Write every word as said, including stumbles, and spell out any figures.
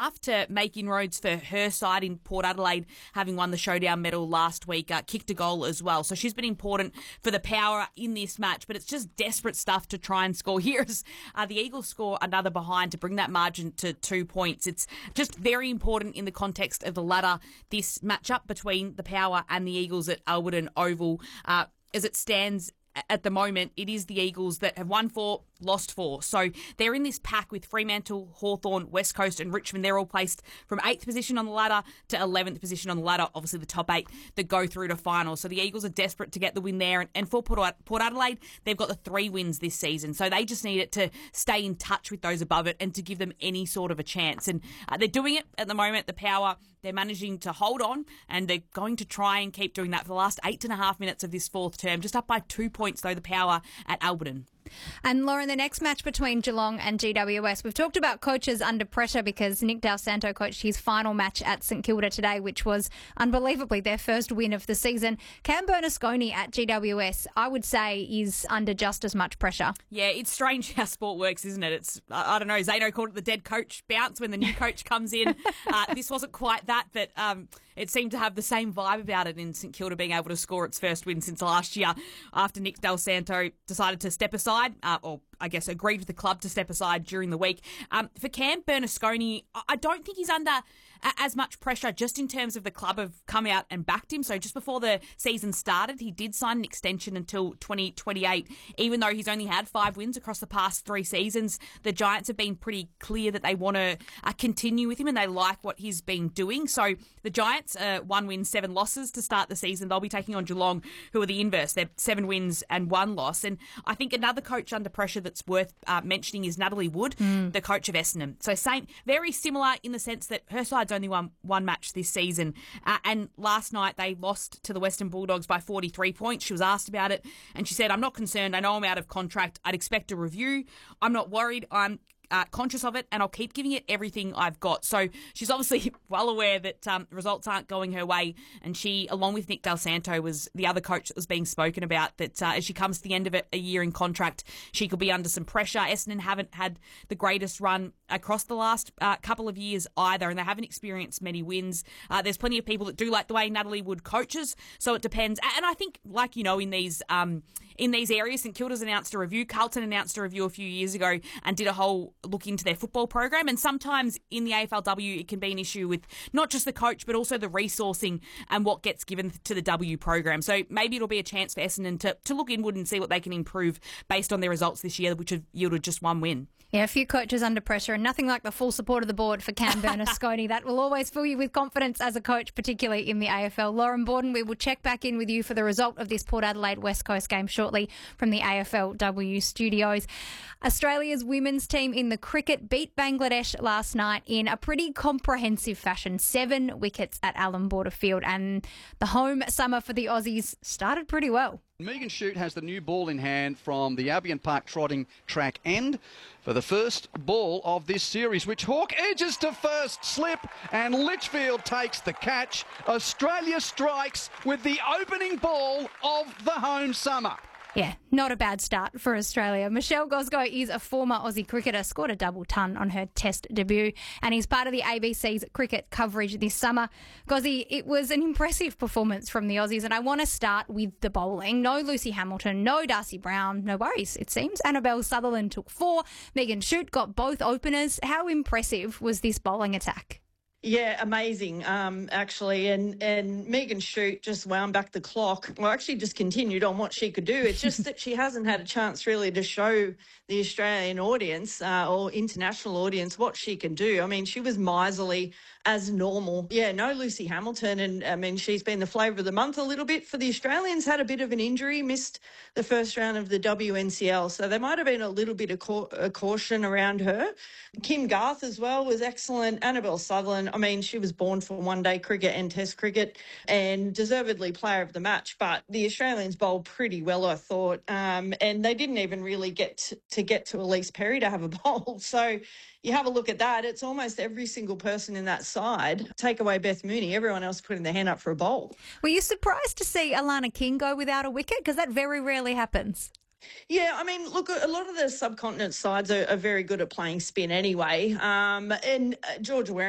tough to make inroads for her side in Port Adelaide, having won the Showdown medal last week, uh, kicked a goal as well. So she's been important for the Power in this match, but it's just desperate stuff to try and score here as uh, the Eagles score another behind to bring that margin to two points. It's just very important in the context of the ladder, this matchup between the Power and the Eagles at Alberton Oval. Uh, as it stands at the moment, it is the Eagles that have won four, lost four. So they're in this pack with Fremantle, Hawthorn, West Coast and Richmond. They're all placed from eighth position on the ladder to eleventh position on the ladder. Obviously the top eight that go through to finals. So the Eagles are desperate to get the win there. And, and for Port, Port Adelaide, they've got the three wins this season. So they just need it to stay in touch with those above it and to give them any sort of a chance. And uh, they're doing it at the moment. The Power, they're managing to hold on and they're going to try and keep doing that for the last eight and a half minutes of this fourth term. Just up by two points though, the Power at Alberton. And Lauren, the next match between Geelong and G W S, we've talked about coaches under pressure because Nick Dal Santo coached his final match at St Kilda today, which was unbelievably their first win of the season. Cam Bernasconi at G W S, I would say, is under just as much pressure. Yeah, it's strange how sport works, isn't it? It's, I, I don't know, Zano called it the dead coach bounce when the new coach comes in. Uh, this wasn't quite that, but um, it seemed to have the same vibe about it in St Kilda being able to score its first win since last year after Nick Dal Santo decided to step aside. Uh, or I guess agreed with the club to step aside during the week. Um, for Cam Bernasconi, I don't think he's under as much pressure just in terms of the club have come out and backed him. So just before the season started, he did sign an extension until twenty twenty-eight. Even though he's only had five wins across the past three seasons, the Giants have been pretty clear that they want to uh, continue with him and they like what he's been doing. So the Giants, uh, one win, seven losses to start the season. They'll be taking on Geelong, who are the inverse. They're seven wins and one loss. And I think another coach under pressure that's worth uh, mentioning is Natalie Wood, mm. the coach of Essendon. So same, very similar in the sense that her side's only won one match this season. Uh, and last night they lost to the Western Bulldogs by forty-three points. She was asked about it and she said, I'm not concerned. I know I'm out of contract. I'd expect a review. I'm not worried. I'm Uh, conscious of it and I'll keep giving it everything I've got. So she's obviously well aware that um, results aren't going her way, and she, along with Nick Dal Santo, was the other coach that was being spoken about, that uh, as she comes to the end of it, a year in contract, she could be under some pressure. Essendon haven't had the greatest run across the last uh, couple of years either, and they haven't experienced many wins. Uh, there's plenty of people that do like the way Natalie Wood coaches, so it depends. And I think, like, you know, in these um, in these areas, St Kilda's announced a review, Carlton announced a review a few years ago and did a whole look into their football program. And sometimes in the A F L W, it can be an issue with not just the coach, but also the resourcing and what gets given to the W program. So maybe it'll be a chance for Essendon to, to look inward and see what they can improve based on their results this year, which have yielded just one win. Yeah, a few coaches under pressure and nothing like the full support of the board for Cam Bernasconi. That will always fill you with confidence as a coach, particularly in the A F L. Lauren Borden, we will check back in with you for the result of this Port Adelaide West Coast game shortly from the A F L W studios. Australia's women's team in the cricket beat Bangladesh last night in a pretty comprehensive fashion. Seven wickets at Allan Border Field, and the home summer for the Aussies started pretty well. Megan Shute has the new ball in hand from the Albion Park trotting track end for the first ball of this series, which Hawke edges to first slip and Litchfield takes the catch. Australia strikes with the opening ball of the home summer. Yeah, not a bad start for Australia. Michelle Gosgow is a former Aussie cricketer, scored a double ton on her test debut, and is part of the A B C's cricket coverage this summer. Gozzy, it was an impressive performance from the Aussies, and I want to start with the bowling. No Lucy Hamilton, no Darcy Brown, no worries, it seems. Annabelle Sutherland took four. Megan Shute got both openers. How impressive was this bowling attack? Yeah, amazing, um, actually. And, and Megan Shute just wound back the clock. Well, actually just continued on what she could do. It's just that she hasn't had a chance really to show the Australian audience uh, or international audience what she can do. I mean, she was miserly as normal. Yeah, no Lucy Hamilton. And, I mean, she's been the flavour of the month a little bit for the Australians. Had a bit of an injury, missed the first round of the W N C L. So there might have been a little bit of ca- a caution around her. Kim Garth as well was excellent. Annabelle Sutherland, I mean, she was born for one-day cricket and test cricket and deservedly player of the match. But the Australians bowled pretty well, I thought. Um, and they didn't even really get to, to get to Elise Perry to have a bowl. So you have a look at that. It's almost every single person in that side. Take away Beth Mooney, everyone else putting their hand up for a bowl. Were you surprised to see Alana King go without a wicket? Because that very rarely happens. Yeah, I mean, look, a lot of the subcontinent sides are, are very good at playing spin anyway. Um, and Georgia Warren